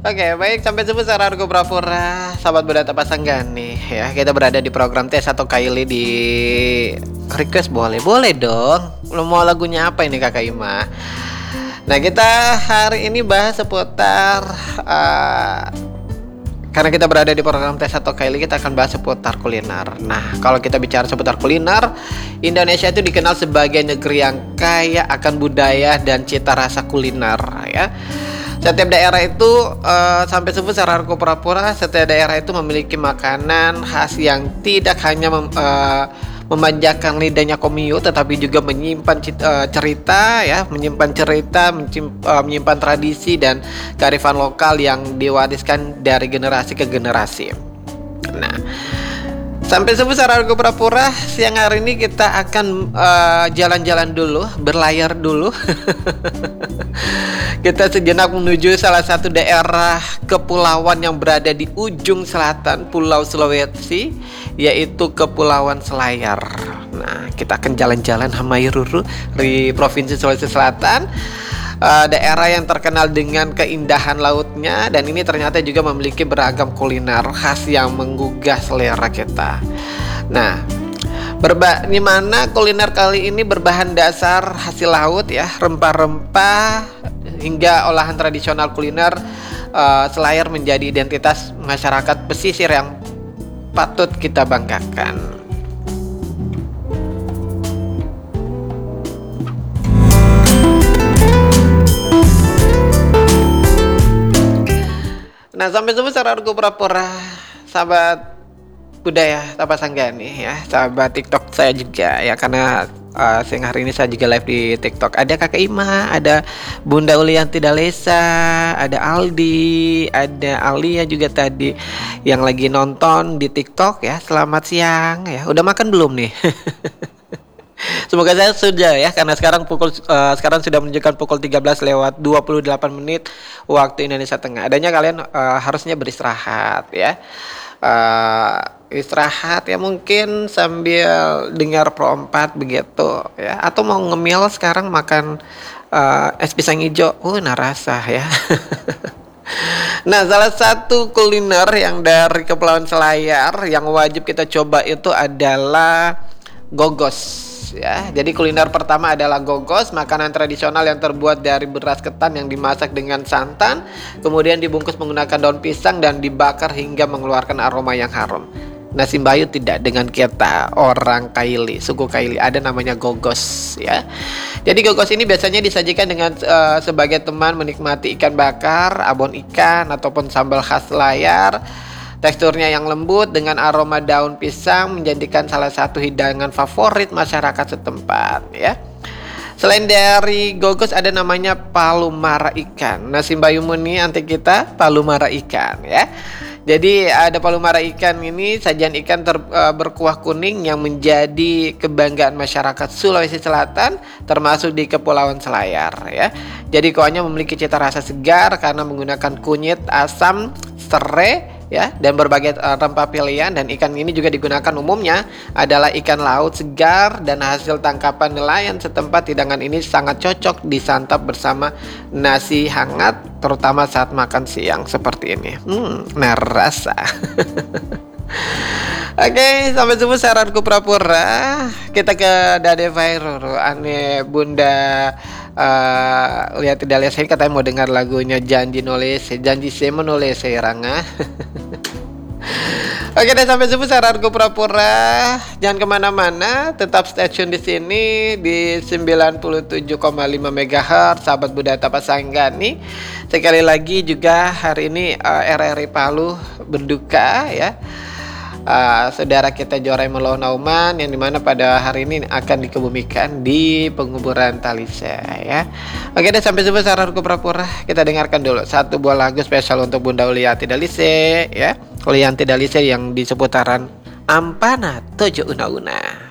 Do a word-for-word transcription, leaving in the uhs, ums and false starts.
Oke, baik, sampai jumpa secara Argo Prapura, sahabat Budaya Pasanggan nih ya. Kita berada di program Tes atau Kaili di request boleh, boleh dong. Lo mau lagunya apa ini Kakak Ima? Nah, kita hari ini bahas seputar uh, karena kita berada di program Tes atau Kaili, kita akan bahas seputar kuliner. Nah, kalau kita bicara seputar kuliner, Indonesia itu dikenal sebagai negeri yang kaya akan budaya dan cita rasa kuliner ya. Setiap daerah itu uh, sampai sebut secara Argo Prapura, setiap daerah itu memiliki makanan khas yang tidak hanya mem, uh, memanjakan lidahnya komio, tetapi juga menyimpan uh, cerita ya, menyimpan cerita, menyimpan, uh, menyimpan tradisi dan kearifan lokal yang diwariskan dari generasi ke generasi. Nah, sampai sebut secara Argo Prapura, siang hari ini kita akan uh, jalan-jalan dulu, berlayar dulu. Kita sejenak menuju salah satu daerah kepulauan yang berada di ujung selatan Pulau Sulawesi, yaitu Kepulauan Selayar. Nah, kita akan jalan-jalan Hamairuru di Provinsi Sulawesi Selatan. Uh, daerah yang terkenal dengan keindahan lautnya, dan ini ternyata juga memiliki beragam kuliner khas yang menggugah selera kita. Nah, berba di mana kuliner kali ini berbahan dasar hasil laut ya, rempah-rempah hingga olahan tradisional kuliner uh, Selayar menjadi identitas masyarakat pesisir yang patut kita banggakan. Nah, sampai jumpa secara Argo Prapura, sahabat budaya Tapasanggan nih ya, sahabat TikTok saya juga ya, karena uh, siang hari ini saya juga live di TikTok. Ada Kakak Ima, ada Bunda Ulianti Dalesa, ada Aldi, ada Alia juga tadi yang lagi nonton di TikTok ya. Selamat siang ya. Udah makan belum nih? Semoga saya sudah ya, karena sekarang pukul uh, sekarang sudah menunjukkan pukul tiga belas lewat dua puluh delapan menit waktu Indonesia Tengah. Adanya kalian uh, harusnya beristirahat ya. Uh, istirahat ya, mungkin sambil dengar Pro empat begitu ya, atau mau ngemil sekarang makan uh, es pisang hijau. Uh, narasa ya. Nah, salah satu kuliner yang dari Kepulauan Selayar yang wajib kita coba itu adalah gogos ya. Jadi kuliner pertama adalah gogos, makanan tradisional yang terbuat dari beras ketan yang dimasak dengan santan, kemudian dibungkus menggunakan daun pisang dan dibakar hingga mengeluarkan aroma yang harum. Nah, Simbayu tidak, dengan kita orang Kaili, suku Kaili ada namanya gogos ya. Jadi gogos ini biasanya disajikan dengan uh, sebagai teman menikmati ikan bakar, abon ikan ataupun sambal khas Selayar. Teksturnya yang lembut dengan aroma daun pisang menjadikan salah satu hidangan favorit masyarakat setempat ya. Selain dari gogos ada namanya palumara ikan. Nah, Simbayu Muni anti kita palumara ikan ya. Jadi ada palumara ikan ini, sajian ikan ter, uh, berkuah kuning yang menjadi kebanggaan masyarakat Sulawesi Selatan, termasuk di Kepulauan Selayar ya. Jadi kuahnya memiliki cita rasa segar karena menggunakan kunyit, asam, serai ya, dan berbagai uh, rempah pilihan. Dan ikan ini juga digunakan umumnya adalah ikan laut segar dan hasil tangkapan nelayan setempat. Hidangan ini sangat cocok disantap bersama nasi hangat, terutama saat makan siang seperti ini. Hmm, narasa. Oke, sampai jumpa secara Argo Prapura. Kita ke Dade Vairuru, ane Bunda uh, lihat tidak lihat saya katanya mau dengar lagunya Janji Nolese, Janji saya menolese Ranga. Oke deh, sampai jumpa secara Argo Prapura. Jangan kemana-mana, tetap stay tune di sini di sembilan puluh tujuh koma lima megahertz, sahabat budaya Tapasanggan nih. Sekali lagi juga hari ini uh, R R I Palu berduka ya. Uh, saudara kita Jorai Melau Nauman, yang dimana pada hari ini akan dikebumikan di penguburan Talise ya. Oke deh, sampai jumpa secara Argo Prapura. Kita dengarkan dulu satu buah lagu spesial untuk Bunda Ulianti Dalise ya. Ulianti Dalise yang di seputaran Ampana Tojo Una Una.